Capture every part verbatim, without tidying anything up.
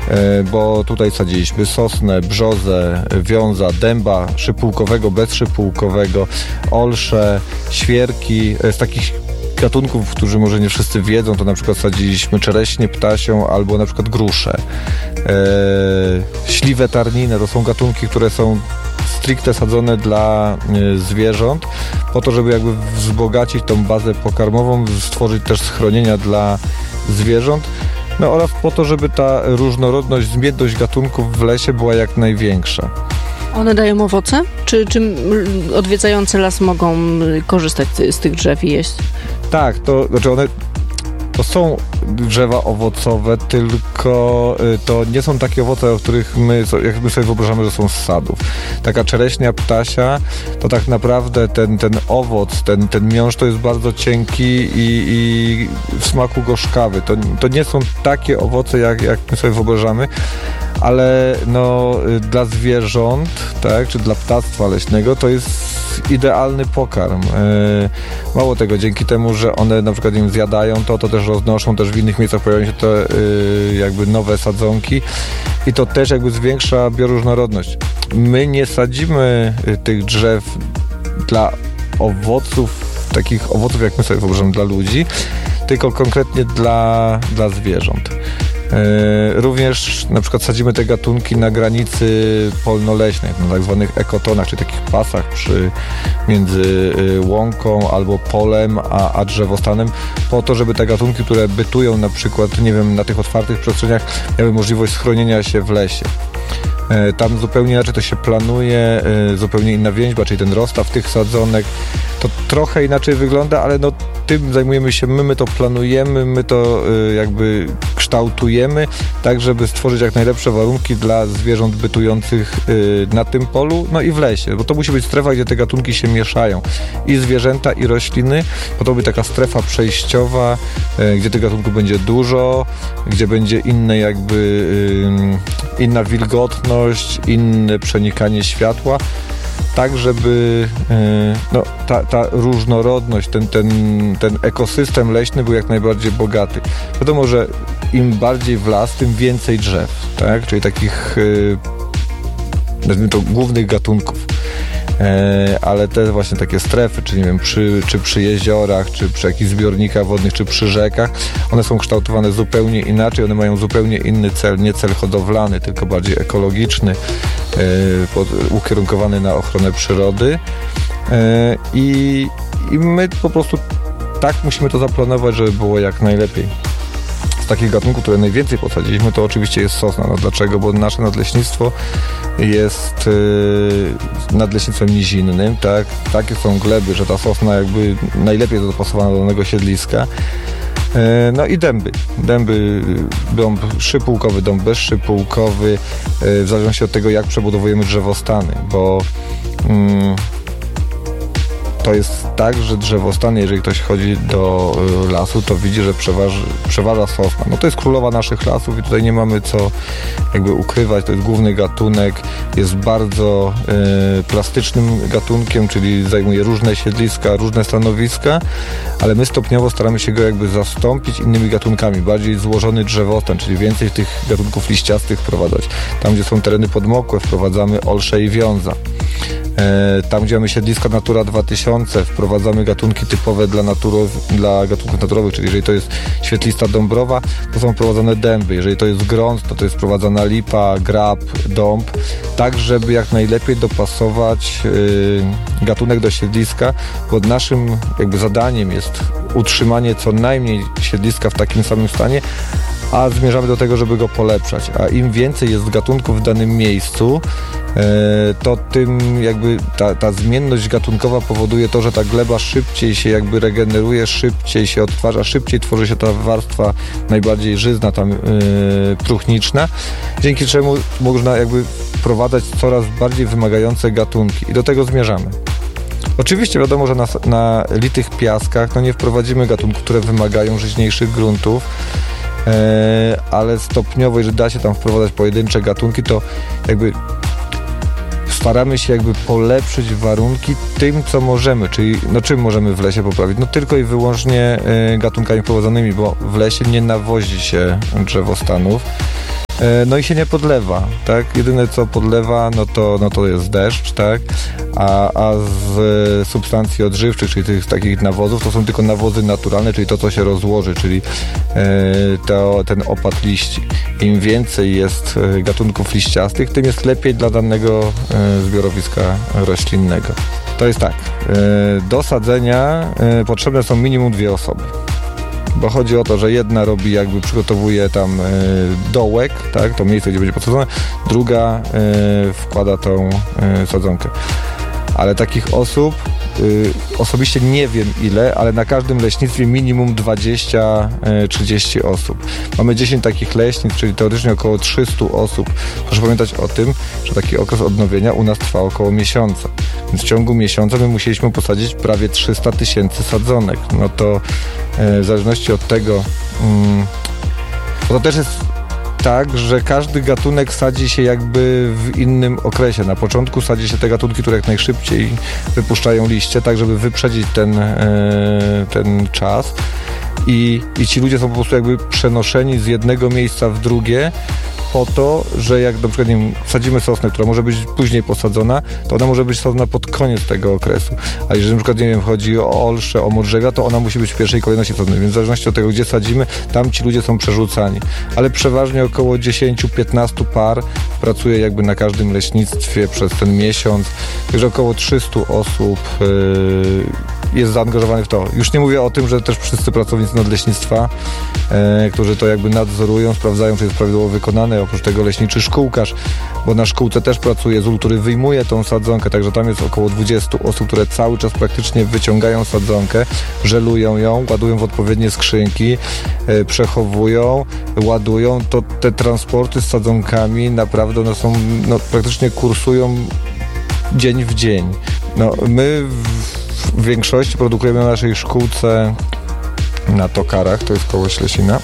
bo tutaj sadziliśmy sosnę, brzozę, wiąza, dęba szypułkowego, bezszypułkowego, olsze, świerki. Z takich gatunków, którzy może nie wszyscy wiedzą, to na przykład sadziliśmy czereśnie, ptasią albo na przykład gruszę. E, śliwę tarninę to są gatunki, które są stricte sadzone dla e, zwierząt, po to, żeby jakby wzbogacić tą bazę pokarmową, stworzyć też schronienia dla zwierząt, no oraz po to, żeby ta różnorodność, zmienność gatunków w lesie była jak największa. One dają owoce? Czy, czy odwiedzający las mogą korzystać z tych drzew i jeść? Tak, to znaczy one to są drzewa owocowe, tylko to nie są takie owoce, o których my, jak my sobie wyobrażamy, że są z sadów. Taka czereśnia, ptasia, to tak naprawdę ten, ten owoc, ten, ten miąższ to jest bardzo cienki i, i w smaku gorzkawy. To, to nie są takie owoce, jak, jak my sobie wyobrażamy, ale no, dla zwierząt, tak, czy dla ptactwa leśnego to jest idealny pokarm. Mało tego, dzięki temu, że one na przykład im zjadają to, to też roznoszą, też w innych miejscach pojawiają się te jakby nowe sadzonki i to też jakby zwiększa bioróżnorodność. My nie sadzimy tych drzew dla owoców, takich owoców, jak my sobie wyobrażamy, dla ludzi, tylko konkretnie dla, dla zwierząt. Również na przykład sadzimy te gatunki na granicy polno-leśnej, na tak zwanych ekotonach, czy takich pasach przy, między łąką albo polem a, a drzewostanem, po to, żeby te gatunki, które bytują na przykład, nie wiem, na tych otwartych przestrzeniach, miały możliwość schronienia się w lesie. Tam zupełnie inaczej to się planuje, zupełnie inna więźba, czyli ten rozstaw tych sadzonek. To trochę inaczej wygląda, ale no tym zajmujemy się my, my to planujemy, my to jakby kształtujemy, tak żeby stworzyć jak najlepsze warunki dla zwierząt bytujących na tym polu, no i w lesie, bo to musi być strefa, gdzie te gatunki się mieszają. I zwierzęta, i rośliny, bo to będzie taka strefa przejściowa, gdzie tych gatunków będzie dużo, gdzie będzie inne jakby inna wilgotność, inne przenikanie światła, tak żeby no, ta, ta różnorodność, ten, ten, ten ekosystem leśny był jak najbardziej bogaty. Wiadomo, że im bardziej w las, tym więcej drzew, tak? Czyli takich nazwijmy to głównych gatunków. Ale te właśnie takie strefy, czy nie wiem, przy, czy przy jeziorach, czy przy jakichś zbiornikach wodnych, czy przy rzekach, one są kształtowane zupełnie inaczej, one mają zupełnie inny cel, nie cel hodowlany, tylko bardziej ekologiczny, pod, ukierunkowany na ochronę przyrody i, i my po prostu tak musimy to zaplanować, żeby było jak najlepiej. Z takich gatunków, które najwięcej posadziliśmy, to oczywiście jest sosna. No dlaczego? Bo nasze nadleśnictwo jest yy, nadleśnictwem nizinnym, tak? Takie są gleby, że ta sosna jakby najlepiej jest dopasowana do danego siedliska. Yy, no i dęby. Dęby, dąb szypułkowy, dąb bezszypułkowy, yy, w zależności od tego, jak przebudowujemy drzewostany, bo yy, to jest tak, że drzewostany, jeżeli ktoś chodzi do y, lasu, to widzi, że przeważy, przeważa sosna. No to jest królowa naszych lasów i tutaj nie mamy co jakby ukrywać. To jest główny gatunek, jest bardzo y, plastycznym gatunkiem, czyli zajmuje różne siedliska, różne stanowiska, ale my stopniowo staramy się go jakby zastąpić innymi gatunkami. Bardziej złożony drzewostan, czyli więcej tych gatunków liściastych wprowadzać. Tam, gdzie są tereny podmokłe, wprowadzamy olsze i wiąza. Tam, gdzie mamy siedliska Natura dwa tysiące, wprowadzamy gatunki typowe dla, naturow- dla gatunków naturowych, czyli jeżeli to jest świetlista dąbrowa, to są wprowadzane dęby. Jeżeli to jest grąd, to to jest wprowadzana lipa, grab, dąb, tak, żeby jak najlepiej dopasować yy, gatunek do siedliska, bo naszym jakby zadaniem jest utrzymanie co najmniej siedliska w takim samym stanie, a zmierzamy do tego, żeby go polepszać. A im więcej jest gatunków w danym miejscu, to tym jakby ta, ta zmienność gatunkowa powoduje to, że ta gleba szybciej się jakby regeneruje, szybciej się odtwarza, szybciej tworzy się ta warstwa najbardziej żyzna, tam yy, próchniczna, dzięki czemu można jakby wprowadzać coraz bardziej wymagające gatunki i do tego zmierzamy. Oczywiście wiadomo, że na, na litych piaskach no nie wprowadzimy gatunków, które wymagają żyźniejszych gruntów, ale stopniowo, jeżeli da się tam wprowadzać pojedyncze gatunki, to jakby staramy się jakby polepszyć warunki tym, co możemy, czyli no czym możemy w lesie poprawić? No tylko i wyłącznie gatunkami wprowadzonymi, bo w lesie nie nawozi się drzewostanów. No i się nie podlewa, tak? Jedyne co podlewa, no to, no to jest deszcz, tak? A, a z substancji odżywczych, czyli tych takich nawozów, to są tylko nawozy naturalne, czyli to, co się rozłoży, czyli to, ten opad liści. Im więcej jest gatunków liściastych, tym jest lepiej dla danego zbiorowiska roślinnego. To jest tak, do sadzenia potrzebne są minimum dwie osoby. Bo chodzi o to, że jedna robi jakby przygotowuje tam y, dołek, tak, to miejsce, gdzie będzie posadzone, druga y, wkłada tą y, sadzonkę. Ale takich osób y, osobiście nie wiem ile, ale na każdym leśnictwie minimum dwadzieścia trzydzieści osób. Mamy dziesięć takich leśnictw, czyli teoretycznie około trzysta osób. Proszę pamiętać o tym, że taki okres odnowienia u nas trwa około miesiąca. Więc w ciągu miesiąca my musieliśmy posadzić prawie trzysta tysięcy sadzonek. No to y, w zależności od tego, y, to też jest tak, że każdy gatunek sadzi się jakby w innym okresie. Na początku sadzi się te gatunki, które jak najszybciej wypuszczają liście, tak żeby wyprzedzić ten, ten czas. I, i ci ludzie są po prostu jakby przenoszeni z jednego miejsca w drugie po to, że jak na przykład nie wiem, sadzimy sosnę, która może być później posadzona, to ona może być sadzona pod koniec tego okresu. A jeżeli na przykład nie wiem, chodzi o olsze, o modrzewia, to ona musi być w pierwszej kolejności sadzona. Więc w zależności od tego, gdzie sadzimy, tam ci ludzie są przerzucani. Ale przeważnie około dziesięć do piętnastu par pracuje jakby na każdym leśnictwie przez ten miesiąc. Także około trzysta osób yy, jest zaangażowanych w to. Już nie mówię o tym, że też wszyscy pracownicy nadleśnictwa, yy, którzy to jakby nadzorują, sprawdzają, czy jest prawidłowo wykonane. Oprócz tego leśniczy szkółkarz, bo na szkółce też pracuje zul, który wyjmuje tą sadzonkę, także tam jest około dwadzieścia osób, które cały czas praktycznie wyciągają sadzonkę, żelują ją, ładują w odpowiednie skrzynki, yy, przechowują, ładują. To te transporty z sadzonkami naprawdę one są, no, praktycznie kursują dzień w dzień. No, my w większości produkujemy na naszej szkółce na Tokarach, to jest koło Ślesina.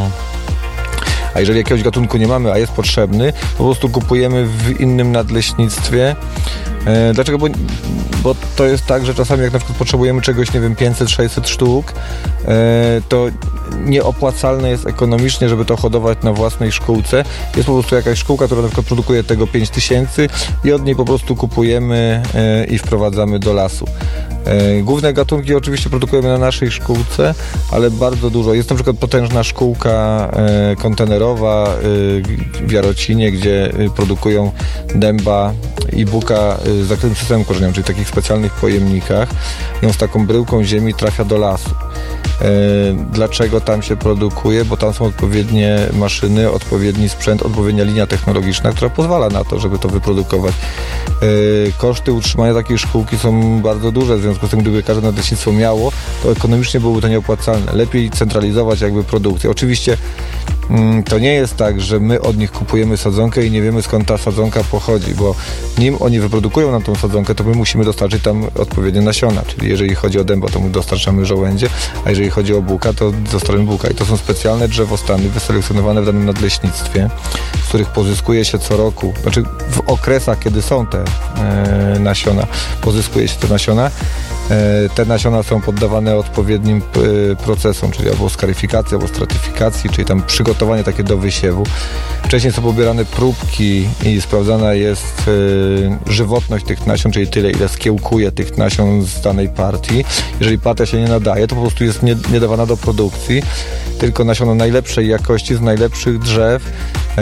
A jeżeli jakiegoś gatunku nie mamy, a jest potrzebny, po prostu kupujemy w innym nadleśnictwie. E, dlaczego? Bo, bo to jest tak, że czasami jak na przykład potrzebujemy czegoś, nie wiem, pięćset sześćset sztuk, e, to nieopłacalne jest ekonomicznie, żeby to hodować na własnej szkółce. Jest po prostu jakaś szkółka, która na przykład produkuje tego pięć tysięcy i od niej po prostu kupujemy e, i wprowadzamy do lasu. E, główne gatunki oczywiście produkujemy na naszej szkółce, ale bardzo dużo. Jest na przykład potężna szkółka e, kontenerowa e, w Jarocinie, gdzie e, produkują dęba i buka e, z zakrytym systemem korzeniowym, czyli w takich specjalnych pojemnikach. I on z taką bryłką ziemi trafia do lasu. E, dlaczego tam się produkuje? Bo tam są odpowiednie maszyny, odpowiedni sprzęt, odpowiednia linia technologiczna, która pozwala na to, żeby to wyprodukować. E, koszty utrzymania takiej szkółki są bardzo duże, w związku z tym, gdyby każde nadleśnictwo miało, to ekonomicznie byłoby to nieopłacalne. Lepiej centralizować jakby produkcję. Oczywiście mm, to nie jest tak, że my od nich kupujemy sadzonkę i nie wiemy, skąd ta sadzonka pochodzi, bo nim oni wyprodukują nam tą sadzonkę, to my musimy dostarczyć tam odpowiednie nasiona, czyli jeżeli chodzi o dęba, to my dostarczamy żołędzie, a jeżeli chodzi o buka, to dostarczamy buka. I to są specjalne drzewostany wyselekcjonowane w danym nadleśnictwie, z których pozyskuje się co roku, znaczy w okresach, kiedy są te e, nasiona, pozyskuje się te nasiona. Te nasiona są poddawane odpowiednim procesom, czyli albo skaryfikacji, albo stratyfikacji, czyli tam przygotowanie takie do wysiewu. Wcześniej są pobierane próbki i sprawdzana jest żywotność tych nasion, czyli tyle, ile skiełkuje tych nasion z danej partii. Jeżeli partia się nie nadaje, to po prostu jest nie, nie dawana do produkcji, tylko nasiona najlepszej jakości, z najlepszych drzew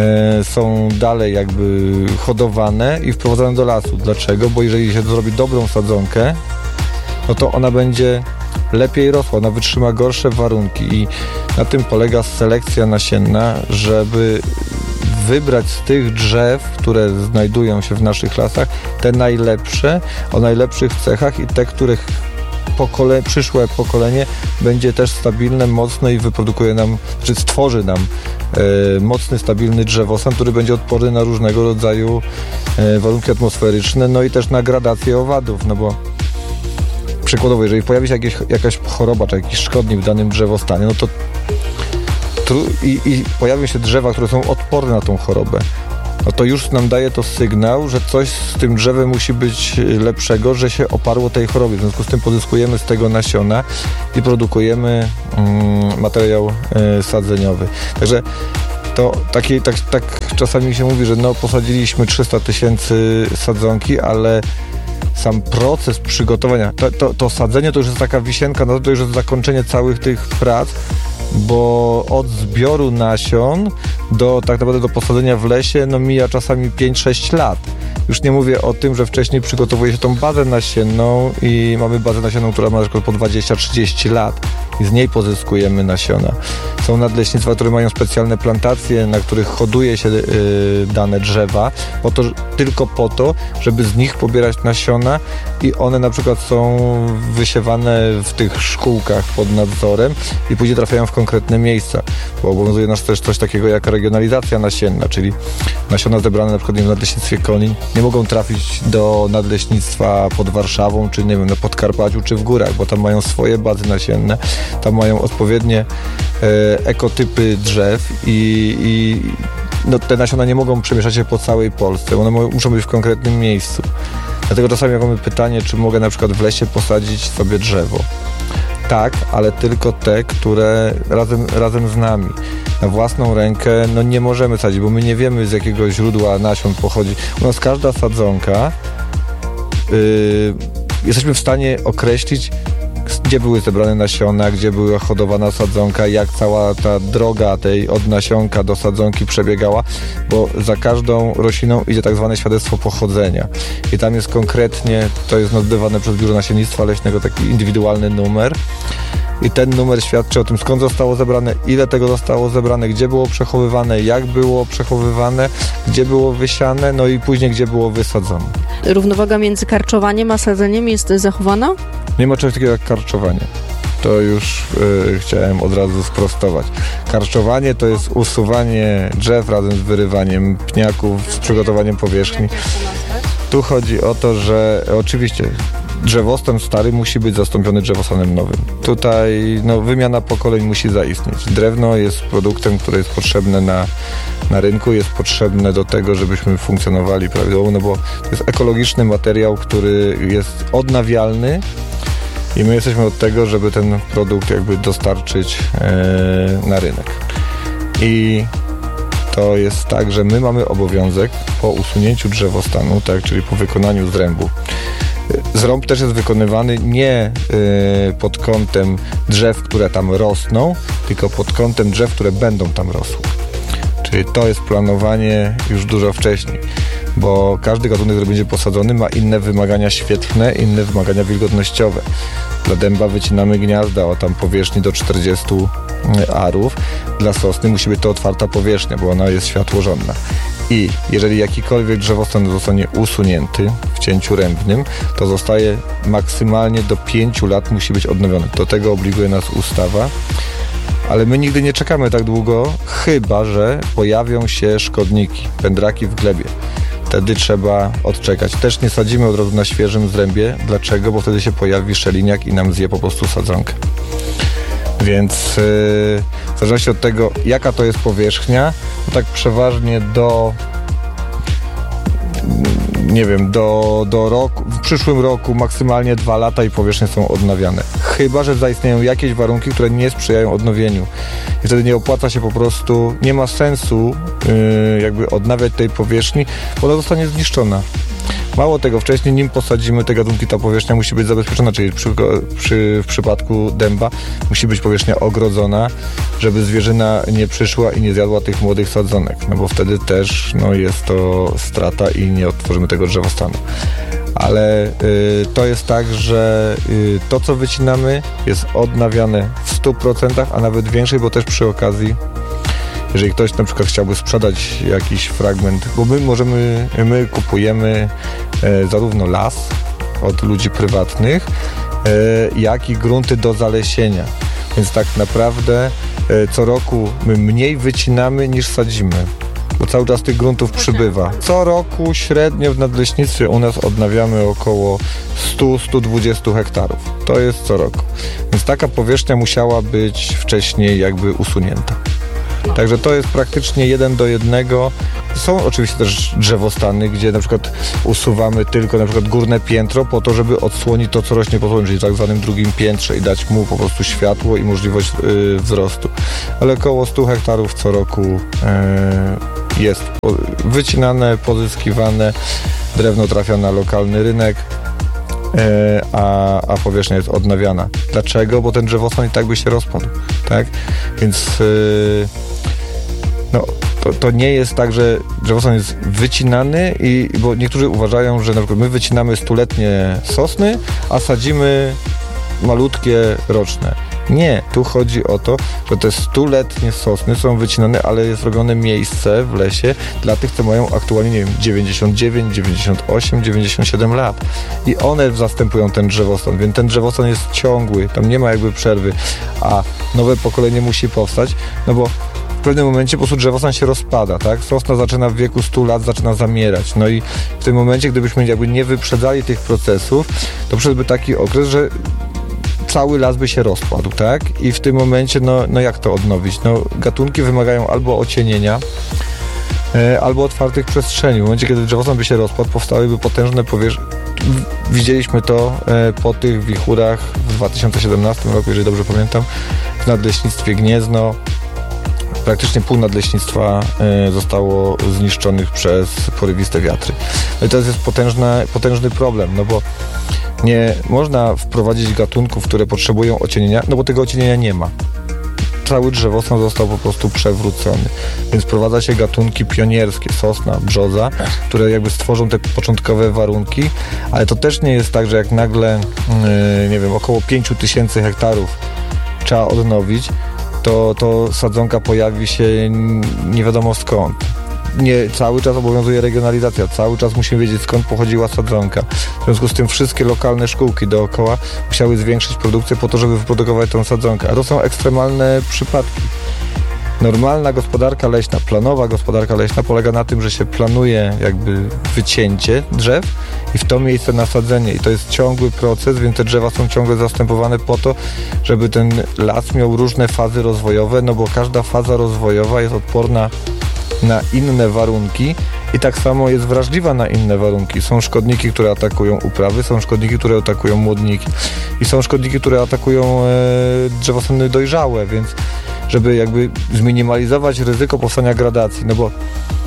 są dalej jakby hodowane i wprowadzane do lasu. Dlaczego? Bo jeżeli się zrobi dobrą sadzonkę, no to ona będzie lepiej rosła, ona wytrzyma gorsze warunki i na tym polega selekcja nasienna, żeby wybrać z tych drzew, które znajdują się w naszych lasach, te najlepsze, o najlepszych cechach i te, których pokole, przyszłe pokolenie będzie też stabilne, mocne i wyprodukuje nam, czy stworzy nam e, mocny, stabilny drzewostan, który będzie odporny na różnego rodzaju e, warunki atmosferyczne, no i też na gradację owadów, no bo przykładowo, jeżeli pojawi się jakieś, jakaś choroba, czy jakiś szkodnik w danym drzewostanie, no to tru, i, i pojawią się drzewa, które są odporne na tą chorobę, no to już nam daje to sygnał, że coś z tym drzewem musi być lepszego, że się oparło tej chorobie. W związku z tym pozyskujemy z tego nasiona i produkujemy mm, materiał y, sadzeniowy. Także to takie, tak, tak czasami się mówi, że no posadziliśmy trzysta tysięcy sadzonki, ale sam proces przygotowania, to, to, to sadzenie to już jest taka wisienka, no to już jest zakończenie całych tych prac, bo od zbioru nasion do tak naprawdę do posadzenia w lesie no mija czasami pięć sześć lat. Już nie mówię o tym, że wcześniej przygotowuje się tą bazę nasienną i mamy bazę nasionną, która ma na przykład po dwadzieścia trzydzieści lat i z niej pozyskujemy nasiona. Są nadleśnictwa, które mają specjalne plantacje, na których hoduje się yy, dane drzewa, po to, tylko po to, żeby z nich pobierać nasiona i one na przykład są wysiewane w tych szkółkach pod nadzorem i później trafiają w konkretne miejsca, bo obowiązuje nas też coś takiego jak regionalizacja nasienna, czyli nasiona zebrane na przykład w nadleśnictwie Konin nie mogą trafić do nadleśnictwa pod Warszawą, czy nie wiem, na Podkarpaciu, czy w górach, bo tam mają swoje bazy nasienne, tam mają odpowiednie e, ekotypy drzew i, i no, te nasiona nie mogą przemieszczać się po całej Polsce, one mo- muszą być w konkretnym miejscu. Dlatego czasami jak mamy pytanie, czy mogę na przykład w lesie posadzić sobie drzewo. Tak, ale tylko te, które razem, razem z nami. Na własną rękę no nie możemy sadzić, bo my nie wiemy, z jakiego źródła nasion pochodzi. U nas każda sadzonka yy, jesteśmy w stanie określić, gdzie były zebrane nasiona, gdzie była hodowana sadzonka, jak cała ta droga tej od nasionka do sadzonki przebiegała, bo za każdą rośliną idzie tak zwane świadectwo pochodzenia. I tam jest konkretnie, to jest nazywane przez Biuro Nasiennictwa Leśnego taki indywidualny numer. I ten numer świadczy o tym, skąd zostało zebrane, ile tego zostało zebrane, gdzie było przechowywane, jak było przechowywane, gdzie było wysiane, no i później gdzie było wysadzone. Równowaga między karczowaniem a sadzeniem jest zachowana? Nie ma czegoś takiego jak karczowanie. To już yy, chciałem od razu sprostować. Karczowanie to jest usuwanie drzew razem z wyrywaniem pniaków, z przygotowaniem powierzchni. Tu chodzi o to, że oczywiście drzewostan stary musi być zastąpiony drzewostanem nowym. Tutaj no, wymiana pokoleń musi zaistnieć. Drewno jest produktem, które jest potrzebne na, na rynku, jest potrzebne do tego, żebyśmy funkcjonowali prawidłowo, no bo to jest ekologiczny materiał, który jest odnawialny i my jesteśmy od tego, żeby ten produkt jakby dostarczyć e, na rynek. I to jest tak, że my mamy obowiązek po usunięciu drzewostanu, tak, czyli po wykonaniu zrębu. Zrąb też jest wykonywany nie y, pod kątem drzew, które tam rosną, tylko pod kątem drzew, które będą tam rosły. Czyli to jest planowanie już dużo wcześniej, bo każdy gatunek, który będzie posadzony, ma inne wymagania świetlne, inne wymagania wilgotnościowe. Dla dęba wycinamy gniazda o tam powierzchni do czterdziestu arów. Dla sosny musi być to otwarta powierzchnia, bo ona jest światłożonna. I jeżeli jakikolwiek drzewostan zostanie usunięty w cięciu rębnym, to zostaje maksymalnie do pięciu lat musi być odnowiony. Do tego obliguje nas ustawa. Ale my nigdy nie czekamy tak długo, chyba że pojawią się szkodniki, pędraki w glebie. Wtedy trzeba odczekać. Też nie sadzimy od razu na świeżym zrębie. Dlaczego? Bo wtedy się pojawi szeliniak i nam zje po prostu sadzonkę. Więc yy, w zależności od tego, jaka to jest powierzchnia, to tak przeważnie do nie wiem, do, do roku, w przyszłym roku maksymalnie dwa lata i powierzchnie są odnawiane. Chyba że zaistnieją jakieś warunki, które nie sprzyjają odnowieniu. I wtedy nie opłaca się po prostu, nie ma sensu yy, jakby odnawiać tej powierzchni, bo ona zostanie zniszczona. Mało tego, wcześniej nim posadzimy te gatunki, ta powierzchnia musi być zabezpieczona, czyli przy, przy, w przypadku dęba musi być powierzchnia ogrodzona, żeby zwierzyna nie przyszła i nie zjadła tych młodych sadzonek, no bo wtedy też no, jest to strata i nie odtworzymy tego drzewostanu. Ale y, to jest tak, że y, to, co wycinamy, jest odnawiane w stu procentach, a nawet większej, bo też przy okazji, jeżeli ktoś na przykład chciałby sprzedać jakiś fragment, bo my możemy, my kupujemy e, zarówno las od ludzi prywatnych, e, jak i grunty do zalesienia. Więc tak naprawdę e, co roku my mniej wycinamy niż sadzimy, bo cały czas tych gruntów przybywa. Co roku średnio w nadleśnictwie u nas odnawiamy około sto do stu dwudziestu hektarów. To jest co roku. Więc taka powierzchnia musiała być wcześniej jakby usunięta. Także to jest praktycznie jeden do jednego są oczywiście też drzewostany, gdzie na przykład usuwamy tylko na przykład górne piętro po to, żeby odsłonić to, co rośnie pod spodem, czyli w tak zwanym drugim piętrze i dać mu po prostu światło i możliwość yy, wzrostu. Ale około stu hektarów co roku yy, jest wycinane, pozyskiwane, drewno trafia na lokalny rynek, yy, a, a powierzchnia jest odnawiana. Dlaczego? Bo ten drzewostan i tak by się rozpadł, tak? Więc yy, no To, to nie jest tak, że drzewostan jest wycinany, i, bo niektórzy uważają, że na przykład my wycinamy stuletnie sosny, a sadzimy malutkie roczne. Nie, tu chodzi o to, że te stuletnie sosny są wycinane, ale jest robione miejsce w lesie dla tych, co mają aktualnie, nie wiem, dziewięćdziesiąt dziewięć, dziewięćdziesiąt osiem, dziewięćdziesiąt siedem lat. I one zastępują ten drzewostan, więc ten drzewostan jest ciągły, tam nie ma jakby przerwy, a nowe pokolenie musi powstać, no bo w pewnym momencie po prostu drzewostan się rozpada, tak? Sosna zaczyna w wieku stu lat, zaczyna zamierać. No i w tym momencie, gdybyśmy jakby nie wyprzedzali tych procesów, to przyszedłby taki okres, że cały las by się rozpadł, tak? I w tym momencie, no, no jak to odnowić? No, gatunki wymagają albo ocienienia, e, albo otwartych przestrzeni. W momencie, kiedy drzewostan by się rozpadł, powstałyby potężne powierzchnie. Widzieliśmy to e, po tych wichurach w dwa tysiące siedemnastym roku, jeżeli dobrze pamiętam, w Nadleśnictwie Gniezno. Praktycznie pół nadleśnictwa y, zostało zniszczonych przez porywiste wiatry. No i to jest potężna, potężny problem, no bo nie można wprowadzić gatunków, które potrzebują ocienienia, no bo tego ocienienia nie ma. Cały drzewostan został po prostu przewrócony. Więc wprowadza się gatunki pionierskie, sosna, brzoza, które jakby stworzą te początkowe warunki, ale to też nie jest tak, że jak nagle, y, nie wiem, około pięciu tysięcy hektarów trzeba odnowić, to, to sadzonka pojawi się nie wiadomo skąd. Nie, cały czas obowiązuje regionalizacja, cały czas musimy wiedzieć, skąd pochodziła sadzonka. W związku z tym wszystkie lokalne szkółki dookoła musiały zwiększyć produkcję po to, żeby wyprodukować tą sadzonkę. A to są ekstremalne przypadki. Normalna gospodarka leśna, planowa gospodarka leśna polega na tym, że się planuje jakby wycięcie drzew i w to miejsce nasadzenie. I to jest ciągły proces, więc te drzewa są ciągle zastępowane po to, żeby ten las miał różne fazy rozwojowe, no bo każda faza rozwojowa jest odporna na inne warunki i tak samo jest wrażliwa na inne warunki. Są szkodniki, które atakują uprawy, są szkodniki, które atakują młodniki i są szkodniki, które atakują e, drzewostany dojrzałe, więc żeby jakby zminimalizować ryzyko powstania gradacji, no bo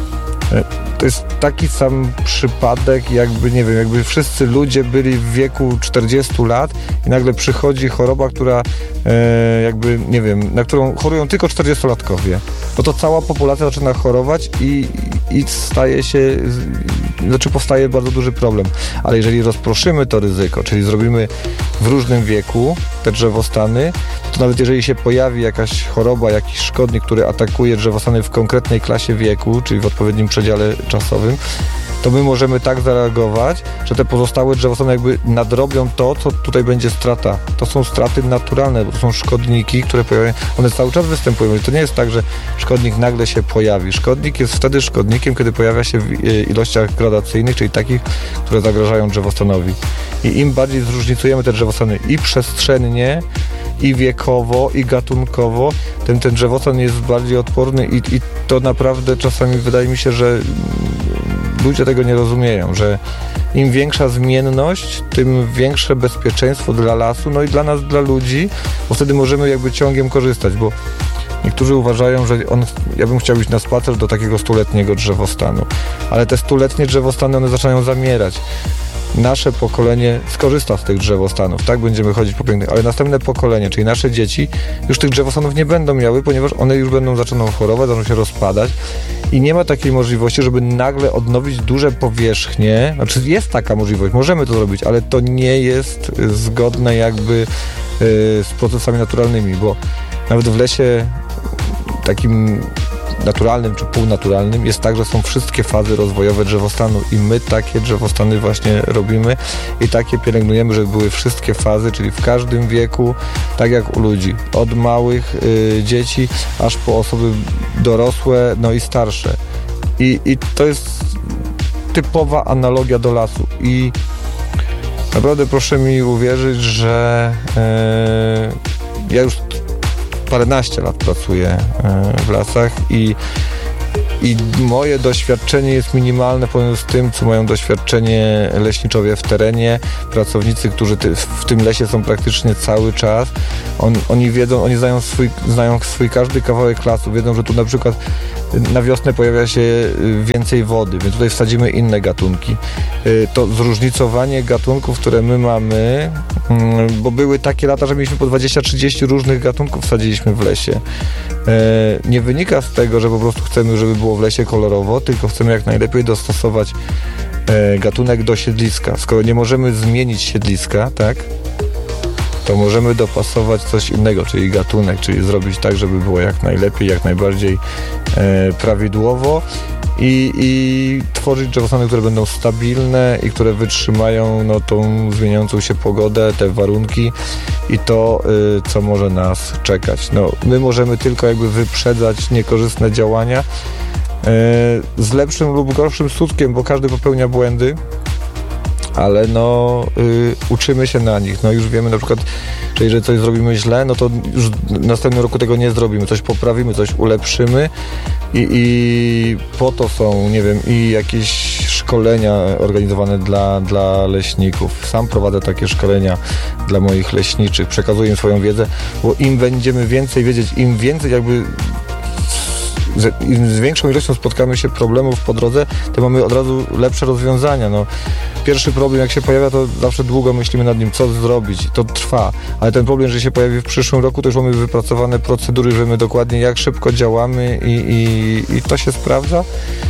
e, to jest taki sam przypadek, jakby, nie wiem, jakby wszyscy ludzie byli w wieku czterdziestu lat i nagle przychodzi choroba, która e, jakby, nie wiem, na którą chorują tylko czterdziestolatkowie. No to cała populacja zaczyna chorować i, i staje się, znaczy powstaje bardzo duży problem. Ale jeżeli rozproszymy to ryzyko, czyli zrobimy w różnym wieku te drzewostany, to nawet jeżeli się pojawi jakaś choroba, jakiś szkodnik, który atakuje drzewostany w konkretnej klasie wieku, czyli w odpowiednim przedziale czasowym, to my możemy tak zareagować, że te pozostałe drzewostany jakby nadrobią to, co tutaj będzie strata. To są straty naturalne, bo to są szkodniki, które pojawiają, one cały czas występują. I to nie jest tak, że szkodnik nagle się pojawi. Szkodnik jest wtedy szkodnikiem, kiedy pojawia się w ilościach gradacyjnych, czyli takich, które zagrażają drzewostanowi. I im bardziej zróżnicujemy te drzewostany i przestrzennie, i wiekowo, i gatunkowo, ten, ten drzewostan jest bardziej odporny i, i to naprawdę czasami wydaje mi się, że ludzie tego nie rozumieją, że im większa zmienność, tym większe bezpieczeństwo dla lasu, no i dla nas, dla ludzi, bo wtedy możemy jakby ciągiem korzystać, bo niektórzy uważają, że on, ja bym chciał iść na spacer do takiego stuletniego drzewostanu, ale te stuletnie drzewostany, one zaczynają zamierać. Nasze pokolenie skorzysta z tych drzewostanów, tak? Będziemy chodzić po pięknych, ale następne pokolenie, czyli nasze dzieci, już tych drzewostanów nie będą miały, ponieważ one już będą zaczną chorować, zaczną się rozpadać i nie ma takiej możliwości, żeby nagle odnowić duże powierzchnie. Znaczy jest taka możliwość, możemy to zrobić, ale to nie jest zgodne jakby yy, z procesami naturalnymi, bo nawet w lesie takim naturalnym czy półnaturalnym jest tak, że są wszystkie fazy rozwojowe drzewostanu i my takie drzewostany właśnie robimy i takie pielęgnujemy, żeby były wszystkie fazy, czyli w każdym wieku, tak jak u ludzi, od małych y, dzieci aż po osoby dorosłe, no i starsze. I, i to jest typowa analogia do lasu i naprawdę proszę mi uwierzyć, że yy, ja już paręnaście lat pracuję w lasach i i moje doświadczenie jest minimalne porównaniu z tym, co mają doświadczenie leśniczowie w terenie, pracownicy, którzy ty, w tym lesie są praktycznie cały czas. On, oni wiedzą, oni znają swój, znają swój każdy kawałek lasu, wiedzą, że tu na przykład na wiosnę pojawia się więcej wody, więc tutaj wsadzimy inne gatunki. To zróżnicowanie gatunków, które my mamy, bo były takie lata, że mieliśmy po dwadzieścia trzydzieści różnych gatunków wsadziliśmy w lesie. Nie wynika z tego, że po prostu chcemy, żeby było w lesie kolorowo, tylko chcemy jak najlepiej dostosować gatunek do siedliska. Skoro nie możemy zmienić siedliska, tak, to możemy dopasować coś innego, czyli gatunek, czyli zrobić tak, żeby było jak najlepiej, jak najbardziej e, prawidłowo i, i tworzyć drzewostany, które będą stabilne i które wytrzymają no, tą zmieniającą się pogodę, te warunki i to, y, co może nas czekać. No, my możemy tylko jakby wyprzedzać niekorzystne działania y, z lepszym lub gorszym skutkiem, bo każdy popełnia błędy, ale no y, uczymy się na nich. No już wiemy na przykład, że jeżeli coś zrobimy źle, no to już w następnym roku tego nie zrobimy. Coś poprawimy, coś ulepszymy i, i po to są, nie wiem, i jakieś szkolenia organizowane dla, dla leśników. Sam prowadzę takie szkolenia dla moich leśniczych, przekazuję im swoją wiedzę, bo im będziemy więcej wiedzieć, im więcej jakby z większą ilością spotkamy się problemów po drodze, to mamy od razu lepsze rozwiązania. No, pierwszy problem jak się pojawia, to zawsze długo myślimy nad nim, co zrobić. To trwa, ale ten problem, że się pojawi w przyszłym roku, to już mamy wypracowane procedury, wiemy dokładnie jak szybko działamy i, i, i to się sprawdza.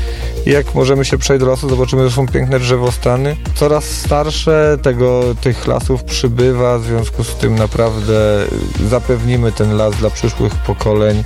Jak możemy się przejść do lasu, zobaczymy, że są piękne drzewostany. Coraz starsze tego, tych lasów przybywa, w związku z tym naprawdę zapewnimy ten las dla przyszłych pokoleń.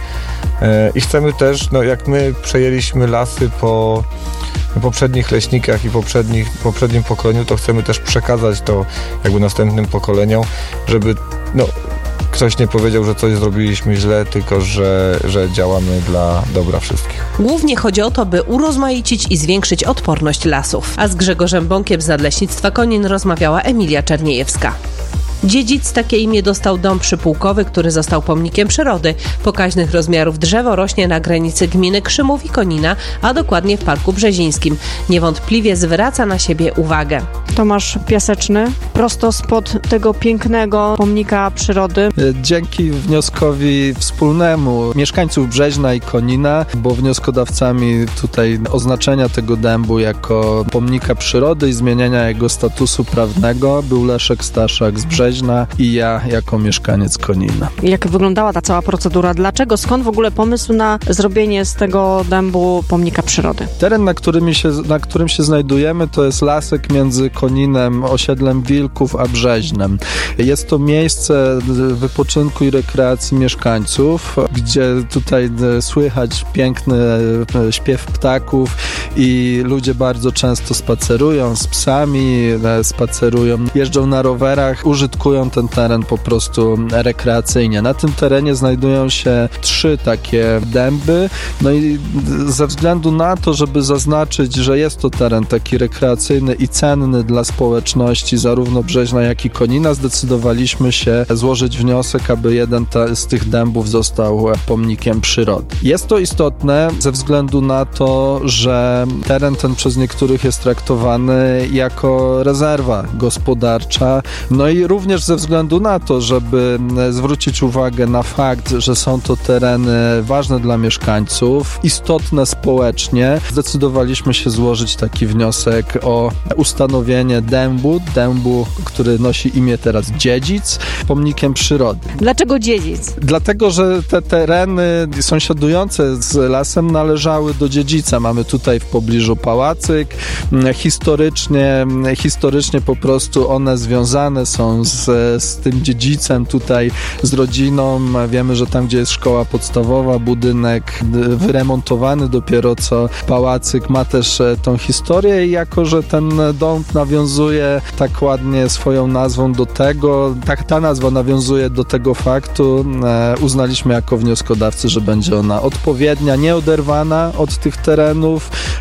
I chcemy też, no jak my przejęliśmy lasy po poprzednich leśnikach i poprzednich, poprzednim pokoleniu, to chcemy też przekazać to jakby następnym pokoleniom, żeby no, ktoś nie powiedział, że coś zrobiliśmy źle, tylko że, że działamy dla dobra wszystkich. Głównie chodzi o to, by urozmaicić i zwiększyć odporność lasów. A z Grzegorzem Bąkiem z Nadleśnictwa Konin rozmawiała Emilia Czerniejewska. Dziedzic takie imię dostał dom przypułkowy, który został pomnikiem przyrody. Pokaźnych rozmiarów drzewo rośnie na granicy gminy Krzymów i Konina, a dokładnie w Parku Brzezińskim. Niewątpliwie zwraca na siebie uwagę. Tomasz Piaseczny, prosto spod tego pięknego pomnika przyrody. Dzięki wnioskowi wspólnemu mieszkańców Brzeźna i Konina, bo wnioskodawcami tutaj oznaczenia tego dębu jako pomnika przyrody i zmieniania jego statusu prawnego był Leszek Staszak z Brzeźna i ja jako mieszkaniec Konina. Jak wyglądała ta cała procedura? Dlaczego? Skąd w ogóle pomysł na zrobienie z tego dębu pomnika przyrody? Teren, na którym się, na którym się znajdujemy, to jest lasek między Koninem, osiedlem Wilków, a Brzeźnem. Jest to miejsce wypoczynku i rekreacji mieszkańców, gdzie tutaj słychać piękny śpiew ptaków i ludzie bardzo często spacerują z psami, spacerują, jeżdżą na rowerach, użytkują ten teren po prostu rekreacyjnie. Na tym terenie znajdują się trzy takie dęby, no i ze względu na to, żeby zaznaczyć, że jest to teren taki rekreacyjny i cenny dla społeczności zarówno Brzeźna, jak i Konina, zdecydowaliśmy się złożyć wniosek, aby jeden ta, z tych dębów został pomnikiem przyrody. Jest to istotne ze względu na to, że teren ten przez niektórych jest traktowany jako rezerwa gospodarcza, no i również ze względu na to, żeby zwrócić uwagę na fakt, że są to tereny ważne dla mieszkańców, istotne społecznie, zdecydowaliśmy się złożyć taki wniosek o ustanowienie dębu, dębu, który nosi imię teraz Dziedzic, pomnikiem przyrody. Dlaczego Dziedzic? Dlatego, że te tereny sąsiadujące z lasem należały do Dziedzica. Mamy tutaj w pobliżu pałacyk. Historycznie, historycznie po prostu one związane są z, z tym dziedzicem tutaj, z rodziną. Wiemy, że tam, gdzie jest szkoła podstawowa, budynek wyremontowany dopiero co pałacyk ma też tą historię i jako, że ten dom nawiązuje tak ładnie swoją nazwą do tego, tak ta nazwa nawiązuje do tego faktu, e, uznaliśmy jako wnioskodawcy, że będzie ona odpowiednia, nieoderwana od tych terenów,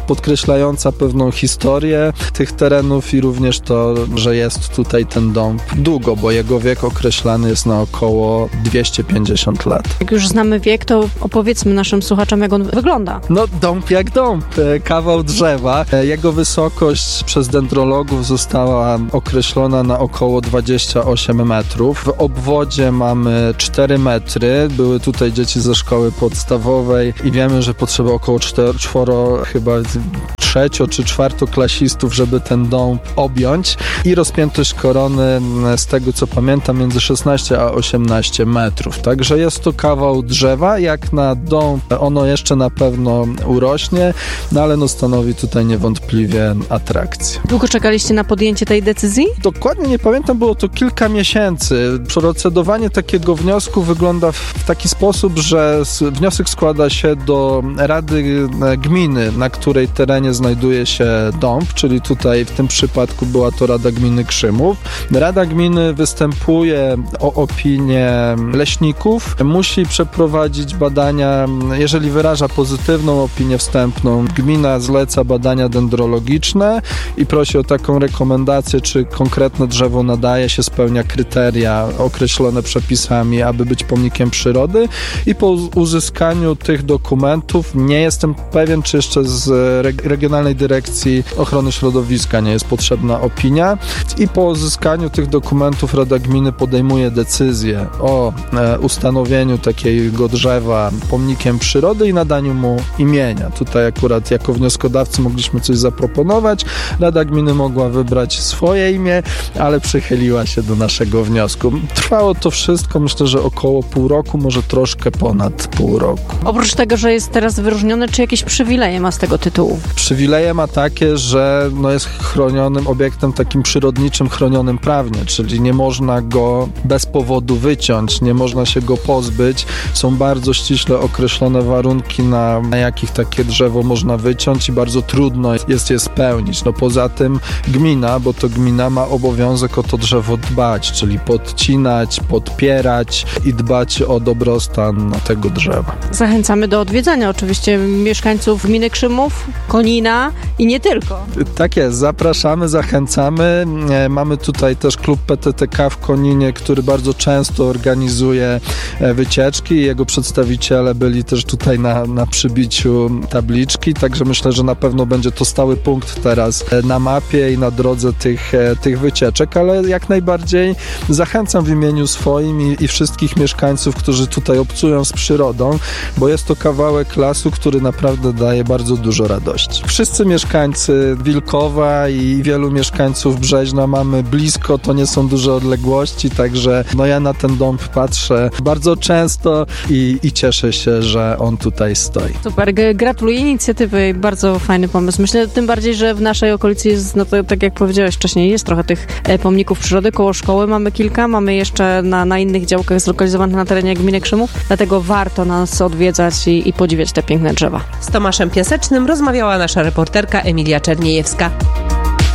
podkreślająca pewną historię tych terenów i również to, że jest tutaj ten dąb długo, bo jego wiek określany jest na około dwieście pięćdziesiąt lat. Jak już znamy wiek, to opowiedzmy naszym słuchaczom, jak on wygląda. No dąb jak dąb, kawał drzewa. Jego wysokość przez dendrologów została określona na około dwadzieścia osiem metrów. W obwodzie mamy cztery metry. Były tutaj dzieci ze szkoły podstawowej i wiemy, że potrzeba około cztero, czworo, chyba trzecio czy czwartoklasistów, żeby ten dąb objąć i rozpiętość korony, z tego co pamiętam, między szesnaście a osiemnaście metrów. Także jest to kawał drzewa. Jak na dąb ono jeszcze na pewno urośnie, no ale no stanowi tutaj niewątpliwie atrakcję. Długo czekaliście na podjęcie tej decyzji? Dokładnie nie pamiętam, było to kilka miesięcy. Procedowanie takiego wniosku wygląda w taki sposób, że wniosek składa się do Rady Gminy, na której terenie znajduje się dąb, czyli tutaj w tym przypadku była to Rada Gminy Krzymów. Rada Gminy występuje o opinię leśników, musi przeprowadzić badania, jeżeli wyraża pozytywną opinię wstępną, gmina zleca badania dendrologiczne i prosi o taką rekomendację, czy konkretne drzewo nadaje się, spełnia kryteria określone przepisami, aby być pomnikiem przyrody i po uzyskaniu tych dokumentów, nie jestem pewien, czy jeszcze z Regionalnej Dyrekcji Ochrony Środowiska nie jest potrzebna opinia i po uzyskaniu tych dokumentów Rada Gminy podejmuje decyzję o e, ustanowieniu takiego drzewa pomnikiem przyrody i nadaniu mu imienia. Tutaj akurat jako wnioskodawcy mogliśmy coś zaproponować. Rada Gminy mogła wybrać swoje imię, ale przychyliła się do naszego wniosku. Trwało to wszystko, myślę, że około pół roku, może troszkę ponad pół roku. Oprócz tego, że jest teraz wyróżniony, czy jakieś przywileje ma z tego tytułu? Przywileje ma takie, że no jest chronionym obiektem takim przyrodniczym, chronionym prawnie, czyli nie można go bez powodu wyciąć, nie można się go pozbyć. Są bardzo ściśle określone warunki, na, na jakich takie drzewo można wyciąć i bardzo trudno jest je spełnić. No poza tym gmina, bo to gmina ma obowiązek o to drzewo dbać, czyli podcinać, podpierać i dbać o dobrostan tego drzewa. Zachęcamy do odwiedzania oczywiście mieszkańców gminy Krzymów, Konina i nie tylko. Tak jest, zapraszamy, zachęcamy. Mamy tutaj też klub P T T K w Koninie, który bardzo często organizuje wycieczki. Jego przedstawiciele byli też tutaj na, na przybiciu tabliczki, także myślę, że na pewno będzie to stały punkt teraz na mapie i na drodze tych, tych wycieczek, ale jak najbardziej zachęcam w imieniu swoim i, i wszystkich mieszkańców, którzy tutaj obcują z przyrodą, bo jest to kawałek lasu, który naprawdę daje bardzo dużo radości. Wszyscy mieszkańcy Wilkowa i wielu mieszkańców Brzeźna mamy blisko, to nie są duże odległości, także no ja na ten dąb patrzę bardzo często i, i cieszę się, że on tutaj stoi. Super, gratuluję inicjatywy, bardzo fajny pomysł. Myślę tym bardziej, że w naszej okolicy jest, no to tak jak powiedziałeś wcześniej, jest trochę tych pomników przyrody, koło szkoły mamy kilka, mamy jeszcze na, na innych działkach zlokalizowanych na terenie gminy Krzymów, dlatego warto nas odwiedzać i, i podziwiać te piękne drzewa. Z Tomaszem Piasecznym rozmawiała nasza reporterka Emilia Czerniejewska.